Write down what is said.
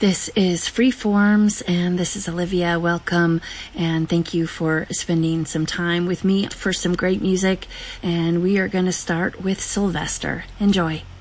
This is Freeforms, and this is Olivia. Welcome, and thank you for spending some time with me for some great music. And we are going to start with Sylvester. Enjoy.